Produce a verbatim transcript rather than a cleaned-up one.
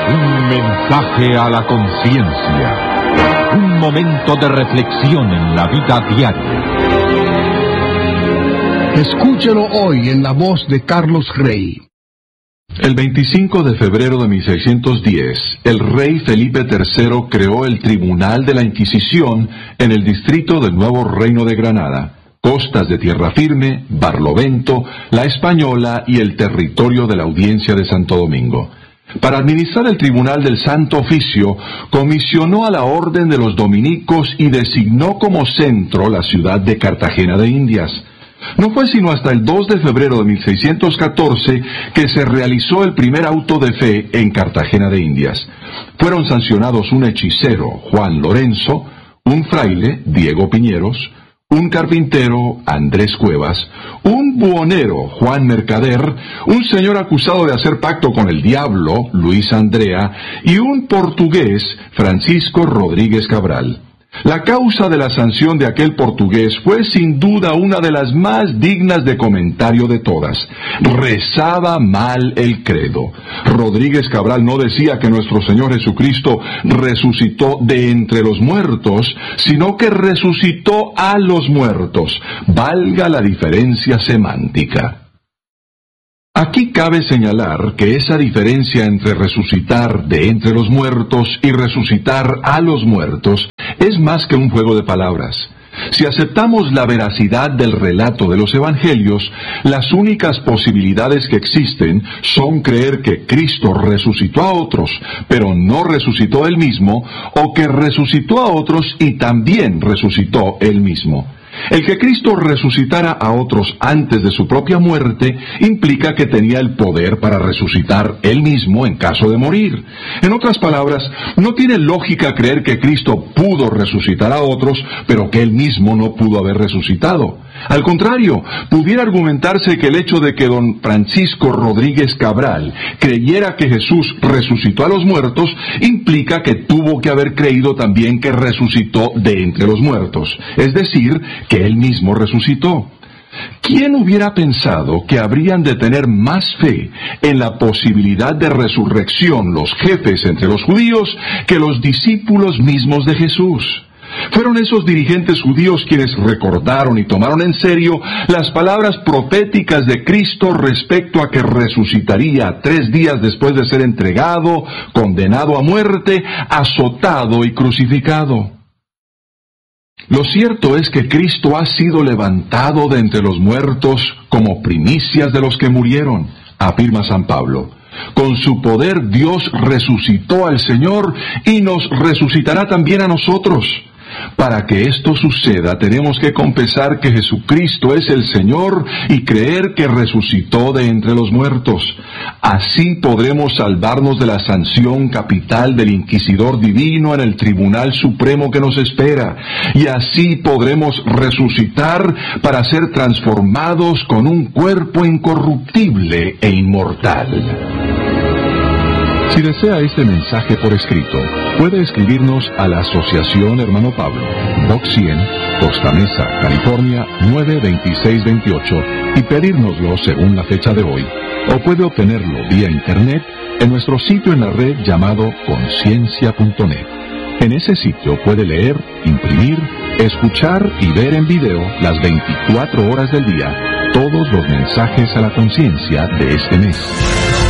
Un mensaje a la conciencia. Un momento de reflexión en la vida diaria. Escúchelo hoy en la voz de Carlos Rey. El veinticinco de febrero de mil seiscientos diez, el rey Felipe tercero creó el Tribunal de la Inquisición en el distrito del Nuevo Reino de Granada, costas de tierra firme, Barlovento, la Española y el territorio de la Audiencia de Santo Domingo. Para administrar el Tribunal del Santo Oficio, comisionó a la Orden de los Dominicos y designó como centro la ciudad de Cartagena de Indias. No fue sino hasta el dos de febrero de mil seiscientos catorce que se realizó el primer auto de fe en Cartagena de Indias. Fueron sancionados un hechicero, Juan Lorenzo, un fraile, Diego Piñeros, un carpintero, Andrés Cuevas, un buhonero, Juan Mercader, un señor acusado de hacer pacto con el diablo, Luis Andrea, y un portugués, Francisco Rodríguez Cabral. La causa de la sanción de aquel portugués fue sin duda una de las más dignas de comentario de todas. Rezaba mal el credo. Rodríguez Cabral no decía que nuestro Señor Jesucristo resucitó de entre los muertos, sino que resucitó a los muertos. Valga la diferencia semántica. Aquí cabe señalar que esa diferencia entre resucitar de entre los muertos y resucitar a los muertos es más que un juego de palabras. Si aceptamos la veracidad del relato de los Evangelios, las únicas posibilidades que existen son creer que Cristo resucitó a otros, pero no resucitó él mismo, o que resucitó a otros y también resucitó él mismo. El que Cristo resucitara a otros antes de su propia muerte implica que tenía el poder para resucitar él mismo en caso de morir. En otras palabras, no tiene lógica creer que Cristo pudo resucitar a otros, pero que él mismo no pudo haber resucitado. Al contrario, pudiera argumentarse que el hecho de que don Francisco Rodríguez Cabral creyera que Jesús resucitó a los muertos implica que tuvo que haber creído también que resucitó de entre los muertos, es decir, que él mismo resucitó. ¿Quién hubiera pensado que habrían de tener más fe en la posibilidad de resurrección los jefes entre los judíos que los discípulos mismos de Jesús? Fueron esos dirigentes judíos quienes recordaron y tomaron en serio las palabras proféticas de Cristo respecto a que resucitaría tres días después de ser entregado, condenado a muerte, azotado y crucificado. Lo cierto es que Cristo ha sido levantado de entre los muertos como primicias de los que murieron, afirma San Pablo. Con su poder Dios resucitó al Señor y nos resucitará también a nosotros. Para que esto suceda, tenemos que confesar que Jesucristo es el Señor y creer que resucitó de entre los muertos. Así podremos salvarnos de la sanción capital del Inquisidor Divino en el Tribunal Supremo que nos espera, y así podremos resucitar para ser transformados con un cuerpo incorruptible e inmortal. Si desea este mensaje por escrito, puede escribirnos a la Asociación Hermano Pablo, Box cien, Costa Mesa, California, nueve dos seis dos ocho, y pedírnoslo según la fecha de hoy. O puede obtenerlo vía internet en nuestro sitio en la red llamado conciencia punto net. En ese sitio puede leer, imprimir, escuchar y ver en video las veinticuatro horas del día todos los mensajes a la conciencia de este mes.